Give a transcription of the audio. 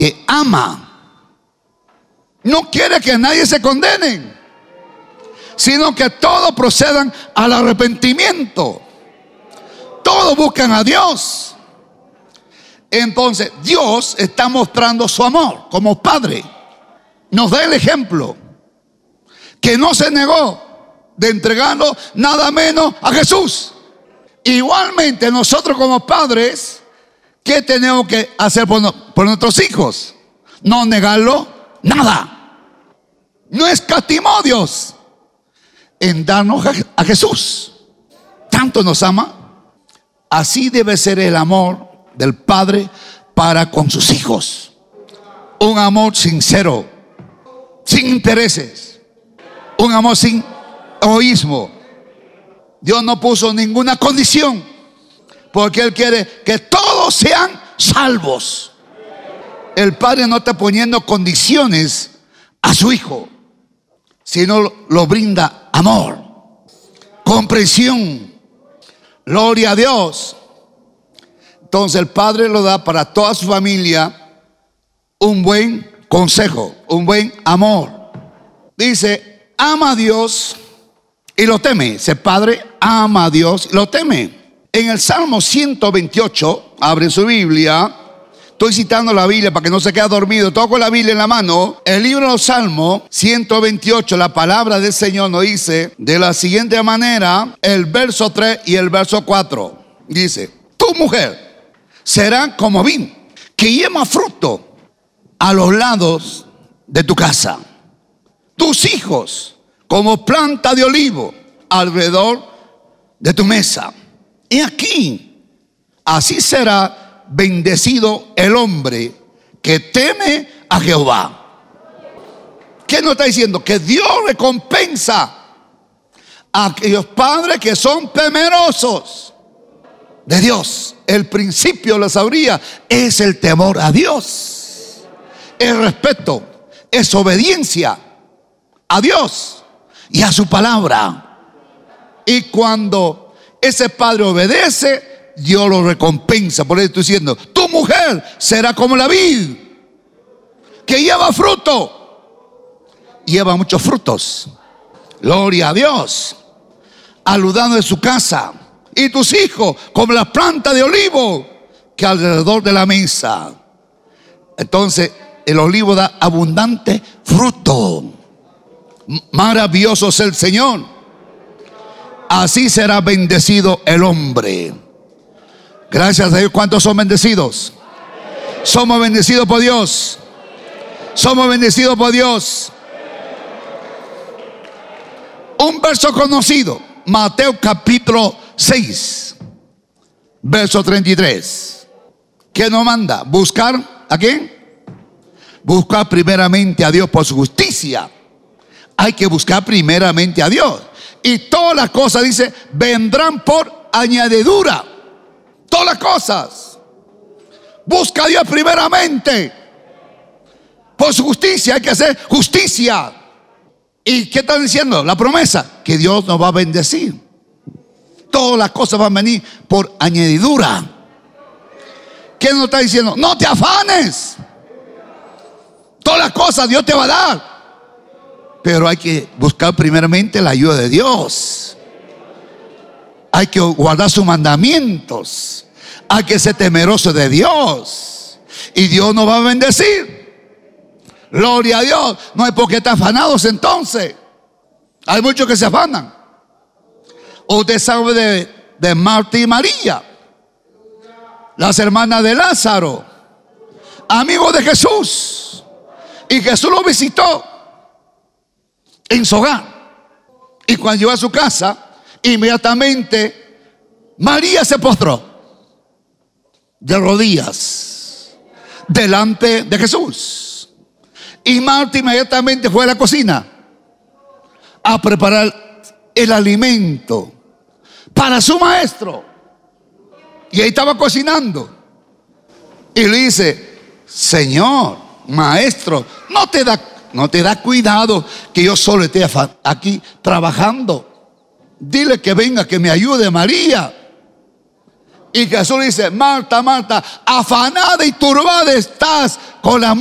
que ama. No quiere que nadie se condene, sino que todos procedan al arrepentimiento. Todos buscan a Dios. Entonces Dios está mostrando su amor como Padre. Nos da el ejemplo que no se negó de entregarlo nada menos a Jesús. Igualmente nosotros como padres, ¿qué tenemos que hacer por nuestros hijos? No negarlo nada. No escatimó Dios en darnos a Jesús. Tanto nos ama. Así debe ser el amor del Padre para con sus hijos. Un amor sincero, sin intereses. Un amor sin egoísmo. Dios no puso ninguna condición, porque Él quiere que todos sean salvos. El Padre no está poniendo condiciones a su hijo, sino lo brinda amor, comprensión. Gloria a Dios. Entonces el Padre lo da para toda su familia un buen consejo, un buen amor. Dice, ama a Dios y lo teme. Ese Padre ama a Dios y lo teme. En el Salmo 128, abre su Biblia. Estoy citando la Biblia para que no se quede dormido. Toco la Biblia en la mano. El libro de los Salmos 128, la palabra del Señor nos dice de la siguiente manera, el verso 3 y el verso 4. Dice, tu mujer será como vid que lleva fruto a los lados de tu casa. Tus hijos como planta de olivo alrededor de tu mesa. Y aquí, así será bendecido el hombre que teme a Jehová. ¿Qué nos está diciendo? Que Dios recompensa a aquellos padres que son temerosos de Dios. El principio de la sabiduría es el temor a Dios, el respeto, es obediencia a Dios y a su palabra. Y cuando ese padre obedece, Dios lo recompensa. Por eso estoy diciendo, tu mujer será como la vid que lleva fruto, lleva muchos frutos. Gloria a Dios. Al lado de su casa. Y tus hijos como la planta de olivo que alrededor de la mesa. Entonces el olivo da abundante fruto. Maravilloso es el Señor. Así será bendecido el hombre. Gracias a Dios. ¿Cuántos son bendecidos? Somos bendecidos por Dios. Somos bendecidos por Dios. Un verso conocido, Mateo capítulo 6, verso 33. ¿Qué nos manda? Buscar ¿a quién? Buscar primeramente a Dios por su justicia. Hay que buscar primeramente a Dios. Y todas las cosas, dice, vendrán por añadidura. Todas las cosas. Busca a Dios primeramente por su justicia. Hay que hacer justicia. ¿Y qué están diciendo? La promesa, que Dios nos va a bendecir. Todas las cosas van a venir por añadidura. ¿Qué nos está diciendo? No te afanes. Todas las cosas Dios te va a dar. Pero hay que buscar primeramente la ayuda de Dios. Hay que guardar sus mandamientos. Hay que ser temeroso de Dios. Y Dios nos va a bendecir. Gloria a Dios. No hay por qué estar afanados entonces. Hay muchos que se afanan. Usted sabe de Marta y María, las hermanas de Lázaro, amigos de Jesús. Y Jesús los visitó en su hogar. Y cuando llegó a su casa, inmediatamente María se postró de rodillas delante de Jesús. Y Marta inmediatamente fue a la cocina a preparar el alimento para su maestro. Y ahí estaba cocinando. Y le dice: Señor, maestro, no te da cuidado que yo solo esté aquí trabajando. Dile que venga, que me ayude María. Y Jesús dice: Marta, Marta, afanada y turbada estás con las